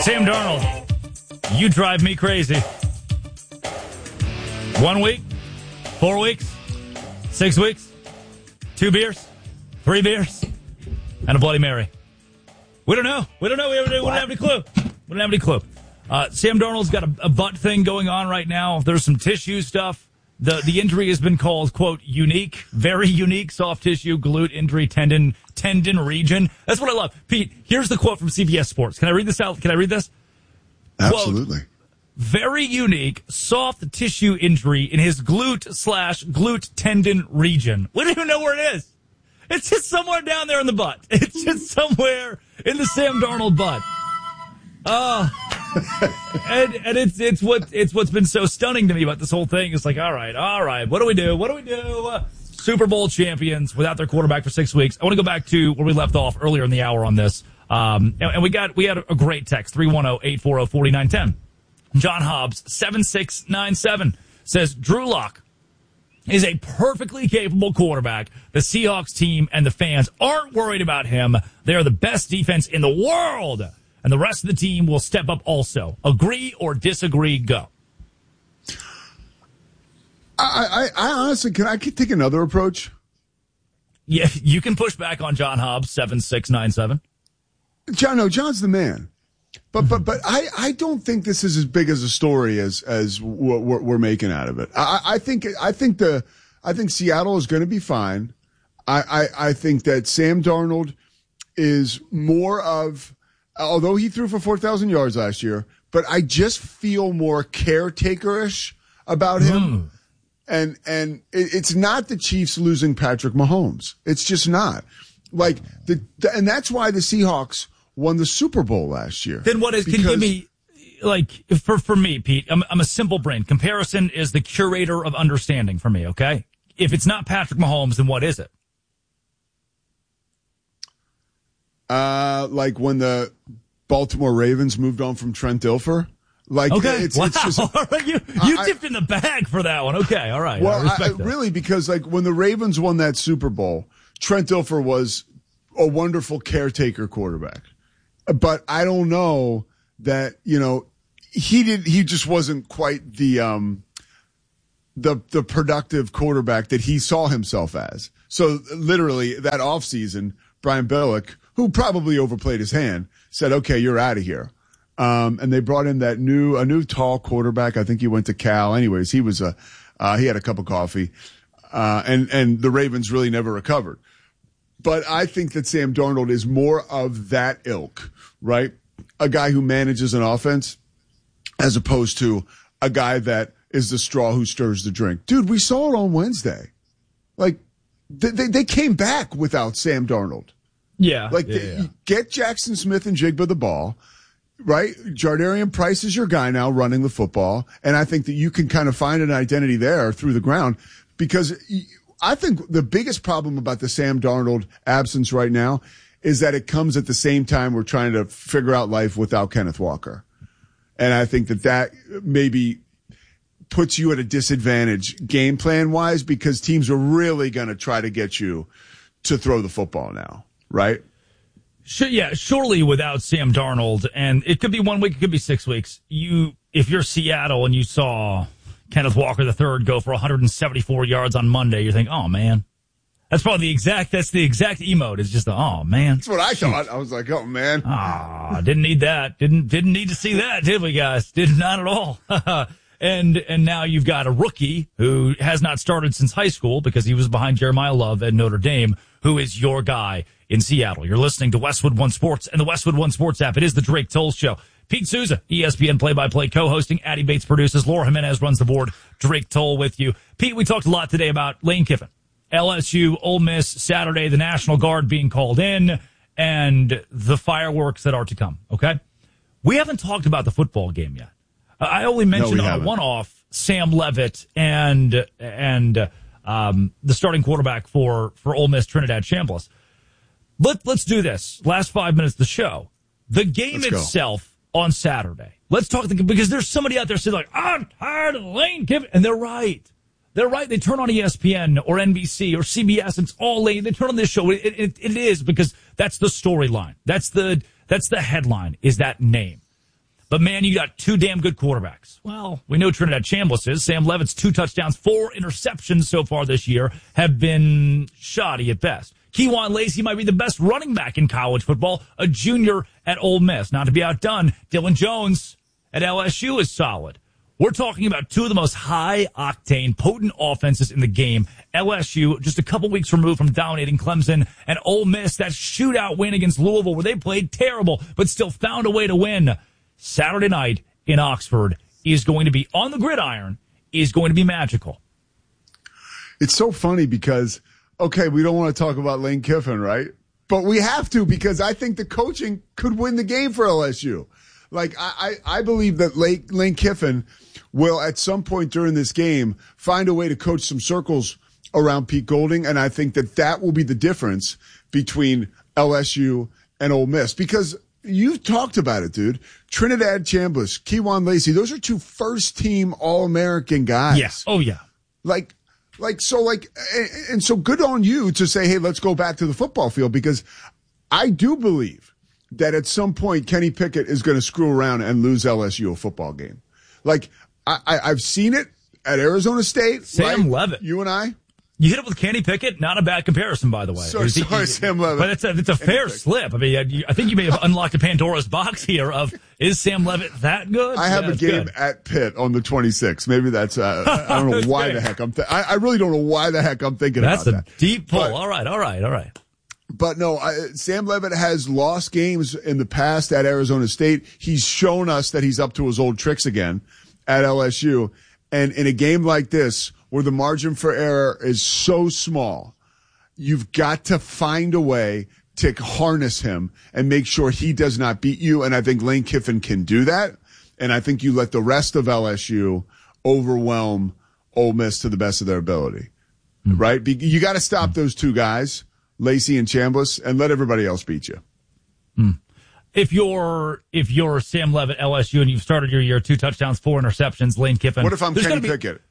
Sam Darnold, you drive me crazy. 1 week, 4 weeks, 6 weeks, 2 beers, 3 beers, and a Bloody Mary. We don't know. We don't have any clue. We don't have any clue. Sam Darnold's got a butt thing going on right now. There's some tissue stuff. The injury has been called, quote, unique, very unique, soft tissue, glute injury, tendon region. That's what I love. Pete, here's the quote from CBS Sports. Can I read this out? Can I read this? Absolutely. Quote, very unique, soft tissue injury in his glute/glute tendon region. We don't even know where it is. It's just somewhere down there in the butt. It's just somewhere in the Sam Darnold butt. And it's what's been so stunning to me about this whole thing. It's like, all right. What do we do? Super Bowl champions without their quarterback for 6 weeks. I want to go back to where we left off earlier in the hour on this. And we had a great text, 310-840-4910. John Hobbs, 7697, says Drew Lock is a perfectly capable quarterback. The Seahawks team and the fans aren't worried about him. They are the best defense in the world. And the rest of the team will step up also. Agree or disagree? Go. I honestly, can I take another approach? Yeah, you can push back on John Hobbs, 7697. John's the man. But I don't think this is as big as a story as what we're making out of it. I think Seattle is going to be fine. I think that Sam Darnold is more of, although he threw for 4,000 yards last year, but I just feel more caretaker-ish about him. And it's not the Chiefs losing Patrick Mahomes. It's just not. And that's why the Seahawks won the Super Bowl last year. Then what is, can you give me, for me, Pete, I'm a simple brain. Comparison is the curator of understanding for me, okay? If it's not Patrick Mahomes, then what is it? Like when the Baltimore Ravens moved on from Trent Dilfer. Okay. It's wow. just, you dipped in the bag for that one. Okay. All right. Well, I respect that. Really, because when the Ravens won that Super Bowl, Trent Dilfer was a wonderful caretaker quarterback. But I don't know that, he just wasn't quite the productive quarterback that he saw himself as. So literally that offseason, Brian Billick, who probably overplayed his hand, said, okay, you're out of here. And they brought in a new tall quarterback. I think he went to Cal. Anyways, he had a cup of coffee. And the Ravens really never recovered. But I think that Sam Darnold is more of that ilk, right? A guy who manages an offense as opposed to a guy that is the straw who stirs the drink. Dude, we saw it on Wednesday. They came back without Sam Darnold. Yeah. Get Jackson Smith and Jigba the ball, right? Jardarian Price is your guy now running the football. And I think that you can kind of find an identity there through the ground, because I think the biggest problem about the Sam Darnold absence right now is that it comes at the same time we're trying to figure out life without Kenneth Walker. And I think that maybe puts you at a disadvantage game plan wise, because teams are really going to try to get you to throw the football now, right? Surely without Sam Darnold, and it could be 1 week, it could be 6 weeks. If you're Seattle and you saw Kenneth Walker III go for 174 yards on Monday, you think, oh man. That's probably the exact emote. It's just oh man. That's what I thought. I was like, oh man. Didn't need that. Didn't need to see that, did we, guys? Did not at all. And now you've got a rookie who has not started since high school because he was behind Jeremiah Love at Notre Dame, who is your guy in Seattle. You're listening to Westwood One Sports and the Westwood One Sports app. It is the Drake Toll Show. Pete Souza, ESPN play-by-play co-hosting. Addie Bates produces. Laura Jimenez runs the board. Drake Toll with you. Pete, we talked a lot today about Lane Kiffin. LSU, Ole Miss, Saturday, the National Guard being called in, and the fireworks that are to come, okay? We haven't talked about the football game yet. I only mentioned on a one-off Sam Leavitt and the starting quarterback for Ole Miss, Trinidad Chambliss. Let's do this. Last 5 minutes of the show. The game itself on Saturday. Let's talk, because there's somebody out there saying like, I'm tired of Lane Kiffin. And they're right. They're right. They turn on ESPN or NBC or CBS. And it's all Lane. They turn on this show. It is because that's the storyline. That's the headline, is that name. But, man, you got two damn good quarterbacks. Well, we know Trinidad Chambliss is. Sam Levitt's 2 touchdowns, 4 interceptions so far this year have been shoddy at best. Kejuan Lacey might be the best running back in college football, a junior at Ole Miss. Not to be outdone, Dylan Jones at LSU is solid. We're talking about 2 of the most high-octane, potent offenses in the game. LSU, just a couple weeks removed from dominating Clemson, and Ole Miss, that shootout win against Louisville where they played terrible but still found a way to win. Saturday night in Oxford is going to be on the gridiron, is going to be magical. It's so funny because, okay, we don't want to talk about Lane Kiffin, right? But we have to because I think the coaching could win the game for LSU. Like, I believe that Lane Kiffin will at some point during this game find a way to coach some circles around Pete Golding, and I think that will be the difference between LSU and Ole Miss because you've talked about it, dude. Trinidad Chambliss, Kejuan Lacey, those are 2 first-team All-American guys. Yes. Oh, yeah. So good on you to say, hey, let's go back to the football field because I do believe that at some point Kenny Pickett is going to screw around and lose LSU a football game. Like, I've seen it at Arizona State. Sam Levitt. You and I. You hit it with Kenny Pickett. Not a bad comparison, by the way. Sorry, Sam Levitt. But it's a fair slip. I mean, I think you may have unlocked a Pandora's box here of, is Sam Levitt that good? I have a game at Pitt on the 26th. Maybe that's, I don't know why the heck I really don't know why the heck I'm thinking about that. That's a deep pull. But, all right. But no, Sam Levitt has lost games in the past at Arizona State. He's shown us that he's up to his old tricks again at LSU. And in a game like this, where the margin for error is so small, you've got to find a way to harness him and make sure he does not beat you. And I think Lane Kiffin can do that. And I think you let the rest of LSU overwhelm Ole Miss to the best of their ability, right? You got to stop those 2 guys, Lacey and Chambliss, and let everybody else beat you. If you're Sam Levitt, LSU, and you've started your year 2 touchdowns, 4 interceptions, Lane Kiffin. What if I'm Kenny Pickett?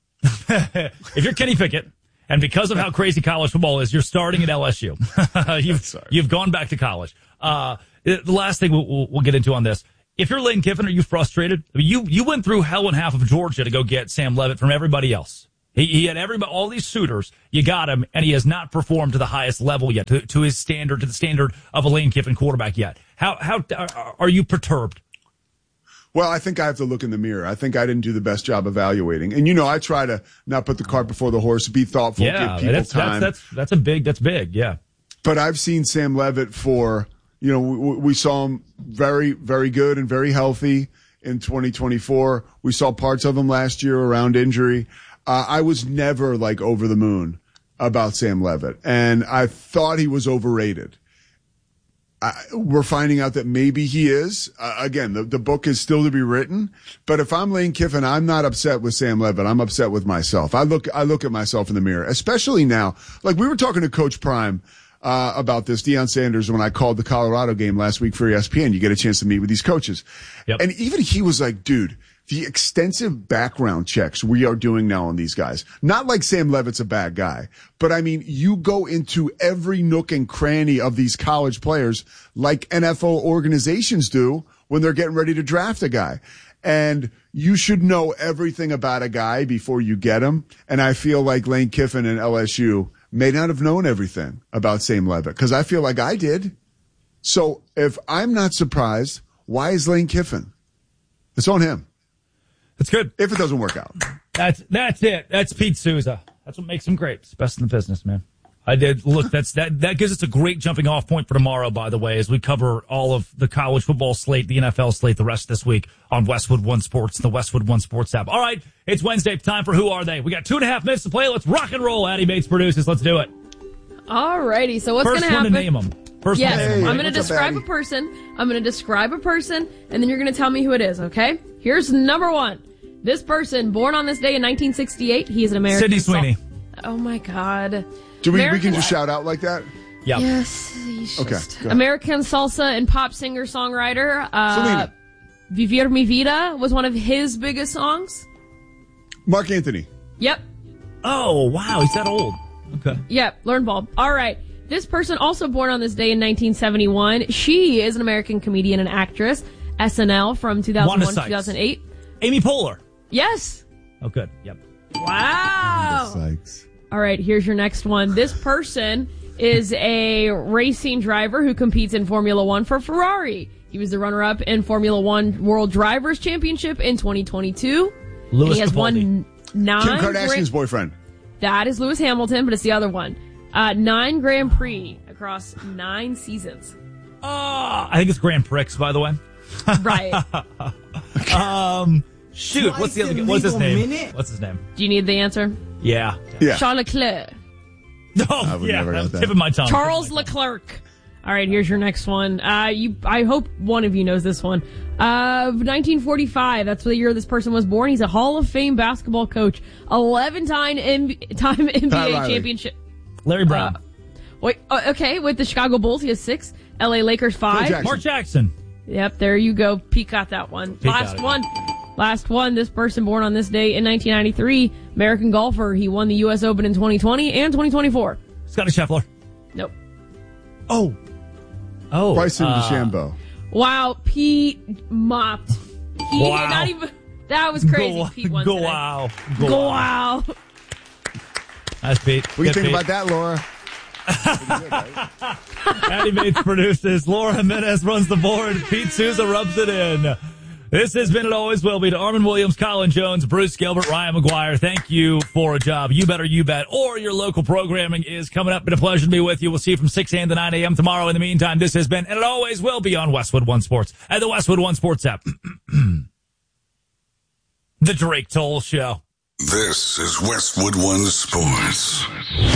If you're Kenny Pickett, and because of how crazy college football is, you're starting at LSU. You've gone back to college. The last thing we'll get into on this. If you're Lane Kiffin, are you frustrated? I mean, you went through hell and half of Georgia to go get Sam Levitt from everybody else. He had all these suitors. You got him, and he has not performed to the highest level yet, to his standard, to the standard of a Lane Kiffin quarterback yet. How are you perturbed? Well, I think I have to look in the mirror. I think I didn't do the best job evaluating. And, I try to not put the cart before the horse, be thoughtful, give people time. That's big, yeah. But I've seen Sam Levitt for, we saw him very, very good and very healthy in 2024. We saw parts of him last year around injury. I was never over the moon about Sam Levitt, and I thought he was overrated. We're finding out that maybe he is. Again, the book is still to be written, but if I'm Lane Kiffin, I'm not upset with Sam Levitt. I'm upset with myself. I look at myself in the mirror, especially now. Like we were talking to Coach Prime about this, Deion Sanders, when I called the Colorado game last week for ESPN. You get a chance to meet with these coaches. Yep. And even he was like, dude, the extensive background checks we are doing now on these guys, not like Sam Levitt's a bad guy, but I mean, you go into every nook and cranny of these college players like NFL organizations do when they're getting ready to draft a guy. And you should know everything about a guy before you get him. And I feel like Lane Kiffin and LSU may not have known everything about Sam Levitt because I feel like I did. So if I'm not surprised, why is Lane Kiffin? It's on him. That's good. If it doesn't work out. That's it. That's Pete Souza. That's what makes him great. It's best in the business, man. I did. Look, that gives us a great jumping off point for tomorrow, by the way, as we cover all of the college football slate, the NFL slate, the rest of this week on Westwood One Sports, the Westwood One Sports app. All right. It's Wednesday. Time for Who Are They? We got 2.5 minutes to play. Let's rock and roll. Addie Bates produces. Let's do it. All righty. So what's going to happen? First one to name them. I'm going to describe a person. I'm going to describe a person, and then you're going to tell me who it is, okay? Here's number one. This person, born on this day in 1968, he is an American. Sydney Sweeney. Oh, my God. We can just shout out like that? Yep. Yes. He's just Okay. American salsa and pop singer-songwriter. Vivir Mi Vida was one of his biggest songs. Mark Anthony. Yep. Oh, wow. He's that old. Okay. Yep. Learn bulb. All right. This person, also born on this day in 1971, she is an American comedian and actress. SNL from 2001 to 2008. Amy Poehler. Yes. Oh, good. Yep. Wow. Sykes. All right, here's your next one. This person is a racing driver who competes in Formula One for Ferrari. He was the runner-up in Formula One World Drivers' Championship in 2022. Lewis He has Capaldi. won 9. Kim Kardashian's boyfriend. That is Lewis Hamilton, but it's the other one. 9 Grand Prix across 9 seasons. I think it's Grand Prix, by the way. Right. Shoot, what's the other guy? What's his name? What's his name? Do you need the answer? Yeah. Yeah. Charles Leclerc. Oh, would yeah. never I'm got that. tipping my tongue. Charles Leclerc. All right, here's your next one. I hope one of you knows this one. 1945. That's the year this person was born. He's a Hall of Fame basketball coach. 11-time NBA championship. Larry Brown. Okay, with the Chicago Bulls, he has 6. LA Lakers 5. Jackson. Mark Jackson. Yep, there you go. Pete got that one. Last one. This person born on this day in 1993. American golfer. He won the U.S. Open in 2020 and 2024. Scotty Scheffler. Nope. Oh. Bryson DeChambeau. Wow, Pete mopped. He did not even. That was crazy. Pete won today. Wow. Wow. That's Pete. What do you think about that, Laura? Patty Bates produces. Laura Jimenez runs the board. Pete Souza rubs it in. This has been, it always will be, to Armin Williams, Colin Jones, Bruce Gilbert, Ryan McGuire. Thank you for a job. You better, you bet. Or your local programming is coming up. Been a pleasure to be with you. We'll see you from 6 a.m. to 9 a.m. tomorrow. In the meantime, this has been, and it always will be, on Westwood One Sports and the Westwood One Sports app. The Drake Toll Show. This is Westwood One Sports.